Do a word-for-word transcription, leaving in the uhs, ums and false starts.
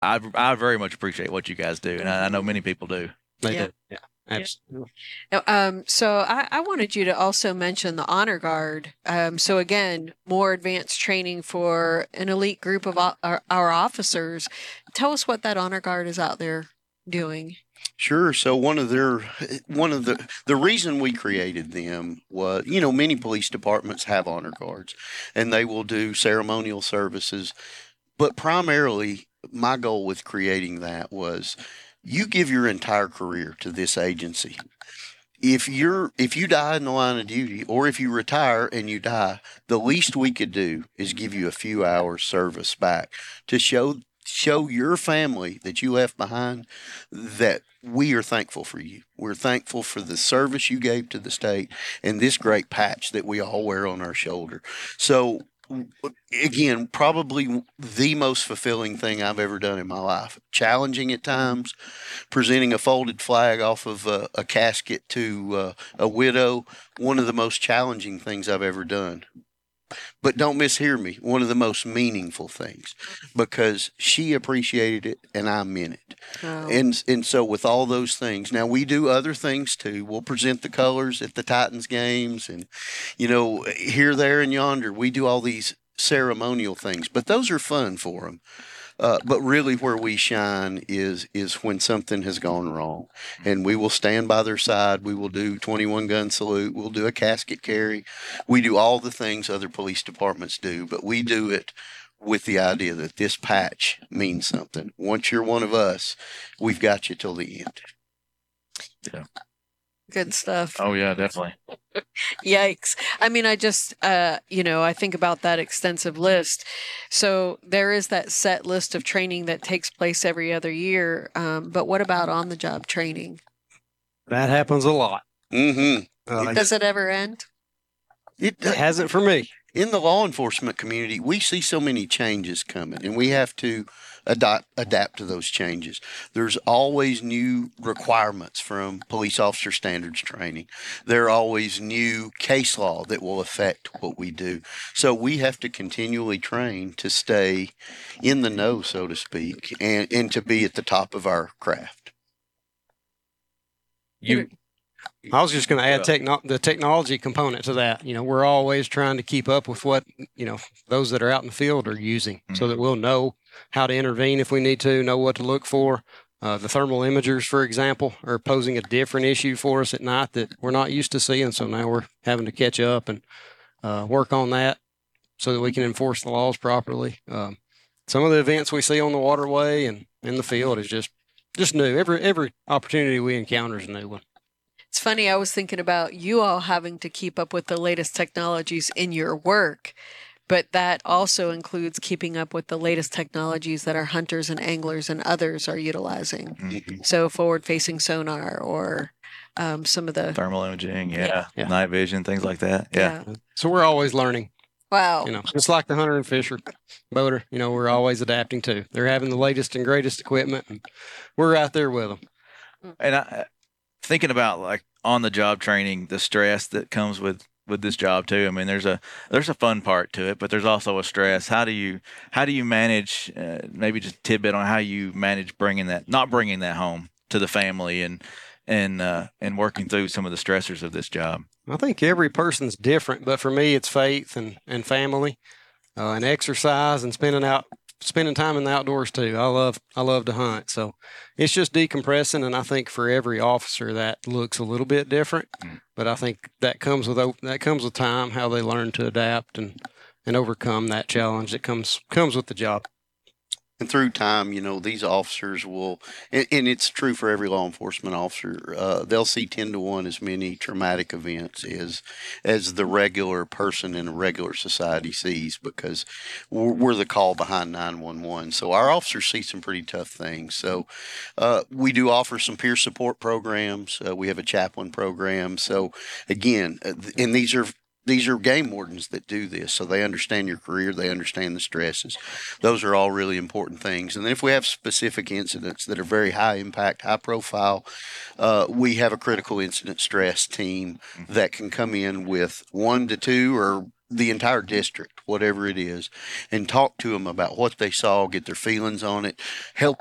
I I very much appreciate what you guys do, and I, I know many people do. They Yeah. do. Yeah, absolutely. Now, Um, so I, I wanted you to also mention the Honor Guard. Um, so again, more advanced training for an elite group of o- our, our officers. Tell us what that Honor Guard is out there doing. Sure. So one of their one of the the reason we created them was, you know, many police departments have honor guards, and they will do ceremonial services. But primarily, my goal with creating that was, you give your entire career to this agency. If you're if you die in the line of duty, or if you retire and you die, the least we could do is give you a few hours service back to show show your family that you left behind that we are thankful for you. We're thankful for the service you gave to the state and this great patch that we all wear on our shoulder. So again, probably the most fulfilling thing I've ever done in my life. Challenging at times, presenting a folded flag off of a, a casket to uh, a widow, one of the most challenging things I've ever done. But don't mishear me, one of the most meaningful things, because she appreciated it and I meant it. Oh. And and so with all those things, now we do other things too. We'll present the colors at the Titans games, and you know, here, there, and yonder. We do all these ceremonial things, but those are fun for them. Uh, but really, where we shine is is when something has gone wrong, and we will stand by their side. We will do twenty-one gun salute. We'll do a casket carry. We do all the things other police departments do, but we do it with the idea that this patch means something. Once you're one of us, we've got you till the end. Yeah. Good stuff. Oh yeah, definitely. Yikes. I mean, I just, uh, you know, I think about that extensive list. So there is that set list of training that takes place every other year. Um, but what about on the job training? That happens a lot. Mm-hmm. Uh, Does it ever end? It, it hasn't for me. In the law enforcement community, we see so many changes coming, and we have to adapt adapt to those changes. There's always new requirements from police officer standards training. There are always new case law that will affect what we do. So we have to continually train to stay in the know, so to speak, and, and to be at the top of our craft. You I was just going to add techno- the technology component to that. You know, we're always trying to keep up with what, you know, those that are out in the field are using, mm-hmm. so that we'll know how to intervene if we need to, know what to look for. Uh, the thermal imagers, for example, are posing a different issue for us at night that we're not used to seeing. So now we're having to catch up and uh, work on that so that we can enforce the laws properly. Um, some of the events we see on the waterway and in the field is just, just new. Every, every opportunity we encounter is a new one. It's funny, I was thinking about you all having to keep up with the latest technologies in your work, but that also includes keeping up with the latest technologies that our hunters and anglers and others are utilizing. Mm-hmm. So forward-facing sonar or um, some of the... Thermal imaging, yeah. Yeah. yeah. Night vision, things like that. Yeah. Yeah. So we're always learning. Wow. You know, just like the hunter and fisher boater, you know, we're always adapting too. They're having the latest and greatest equipment, and we're out there with them. And I... thinking about like on the job training, the stress that comes with, with this job too. I mean, there's a, there's a fun part to it, but there's also a stress. How do you, how do you manage, uh, maybe just a tidbit on how you manage bringing that, not bringing that home to the family and, and, uh, and working through some of the stressors of this job? I think every person's different, but for me, it's faith and, and family, uh, and exercise and spending out, spending time in the outdoors too. I love, I love to hunt. So it's just decompressing. And I think for every officer that looks a little bit different, mm. but I think that comes with, that comes with time, how they learn to adapt and, and overcome that challenge that comes, comes with the job. And through time, you know, these officers will, and, and it's true for every law enforcement officer, uh, they'll see ten to one as many traumatic events as, as the regular person in a regular society sees, because we're, we're the call behind nine one one. So our officers see some pretty tough things. So uh, we do offer some peer support programs. Uh, we have a chaplain program. So again, uh, and these are These are game wardens that do this, so they understand your career, they understand the stresses. Those are all really important things. And then if we have specific incidents that are very high impact, high profile, uh, we have a critical incident stress team that can come in with one to two or the entire district, whatever it is, and talk to them about what they saw, get their feelings on it, help